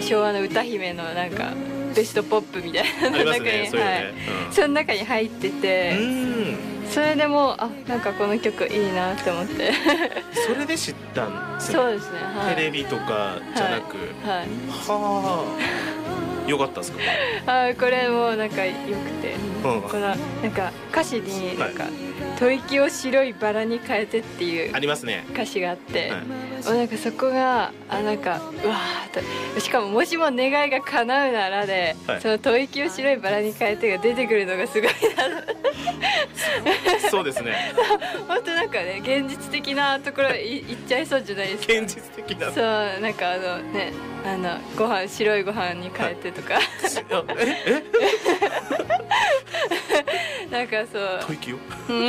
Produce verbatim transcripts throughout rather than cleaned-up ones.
昭和の歌姫のなんかベストポップみたいなの中に、はい、その中に入ってて、それでもうあなんかこの曲いいなって思ってそれで知ったんですね。 そうですね、はい、 テレビとかじゃなく、 はい、はい、 はあ、よかったですか？ あこれもなんか良くて、うん、このなんか歌詞になんか、はい、吐息を白いバラに変えてっていうありますね歌詞があって、はい、もうなんかそこがあなんかうわーと、しかももしも願いが叶うならで、はい、その吐息を白いバラに変えてが出てくるのがすごいなそうですね本当なんかね現実的なところいいっちゃいそうじゃないですか。 現実的な、 そうなんかあのねあのご飯白いご飯に変えてとか、はい、 ええなんかそう吐息を吐息を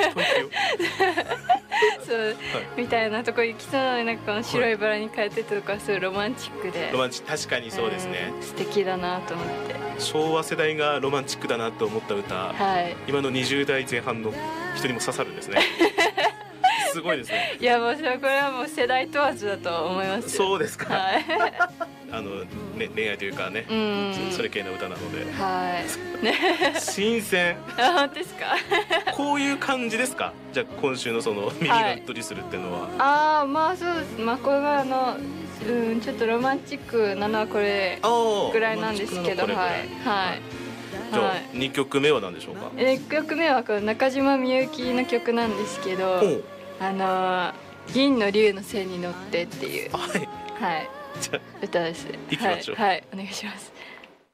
そう、はい、みたいなとこ行きそうなのになんかこの白いバラに変えてとかすごいロマンチックで、 ロマンチック、確かにそうですね、 うん、素敵だなと思って、 昭和世代がロマンチックだなと思った歌、はい、今のにじゅう代前半の人にも刺さるんですねすごいですね。 いやもうこれはもう世代問わずだと思いますよ。 そうですか、 はい、 あの、ね、恋愛というかね、うん、それ系の歌なので、 はい、ね、 新鮮。 あ、本当ですかこういう感じですか？じゃあ今週のその耳がうっとりするっていうのは、はい、 ああまあそうです。まあこれがあのうんちょっとロマンチックなのはこれぐらいなんですけど、はいはい。 じゃあにきょくめは何でしょうか？ いっきょくめはこの中島みゆきの曲なんですけど、あの銀の竜の背に乗ってっていう、はい、はい、じゃあ歌です。 いきましょう。 はい、はい、お願いします。